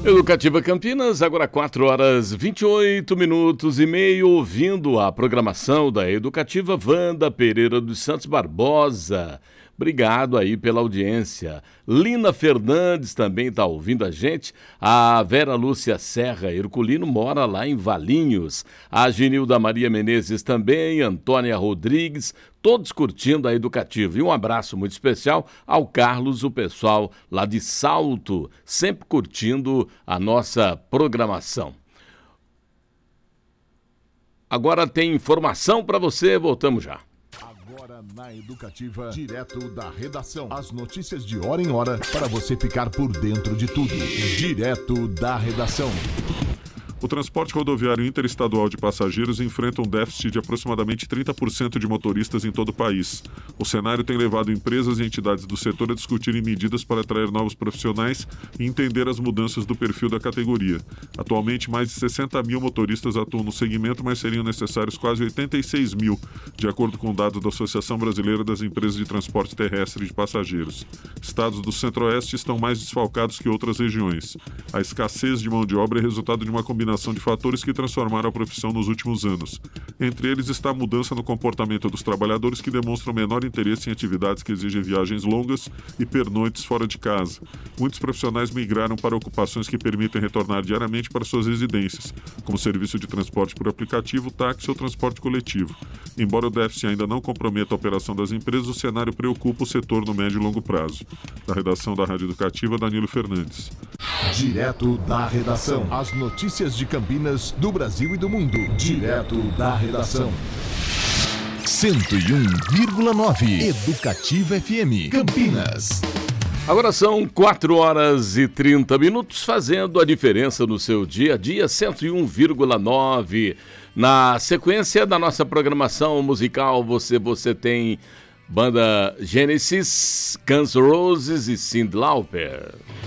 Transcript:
Educativa Campinas, agora 4 horas 28 minutos e meio, ouvindo a programação da Educativa Wanda Pereira dos Santos Barbosa. Obrigado aí pela audiência. Lina Fernandes também está ouvindo a gente. A Vera Lúcia Serra Herculino mora lá em Valinhos. A Genilda Maria Menezes também, Antônia Rodrigues, todos curtindo a Educativa. E um abraço muito especial ao Carlos, o pessoal lá de Salto, sempre curtindo a nossa programação. Agora tem informação para você, voltamos já. Agora na Educativa, direto da redação. As notícias de hora em hora para você ficar por dentro de tudo. Direto da redação. O transporte rodoviário interestadual de passageiros enfrenta um déficit de aproximadamente 30% de motoristas em todo o país. O cenário tem levado empresas e entidades do setor a discutirem medidas para atrair novos profissionais e entender as mudanças do perfil da categoria. Atualmente, mais de 60 mil motoristas atuam no segmento, mas seriam necessários quase 86 mil, de acordo com dados da Associação Brasileira das Empresas de Transporte Terrestre de Passageiros. Estados do Centro-Oeste estão mais desfalcados que outras regiões. A escassez de mão de obra é resultado de uma combinação de fatores que transformaram a profissão nos últimos anos. Entre eles está a mudança no comportamento dos trabalhadores, que demonstram menor interesse em atividades que exigem viagens longas e pernoites fora de casa. Muitos profissionais migraram para ocupações que permitem retornar diariamente para suas residências, como serviço de transporte por aplicativo, táxi ou transporte coletivo. Embora o déficit ainda não comprometa a operação das empresas, o cenário preocupa o setor no médio e longo prazo. Da redação da Rádio Educativa, Danilo Fernandes. Direto da redação. As notícias de Campinas, do Brasil e do mundo. Direto da redação. 101,9 Educativa FM Campinas. Agora são 4 horas e 30 minutos, fazendo a diferença no seu dia a dia, 101,9. Na sequência da nossa programação musical, você tem banda Genesis, Guns N' Roses e Cyndi Lauper.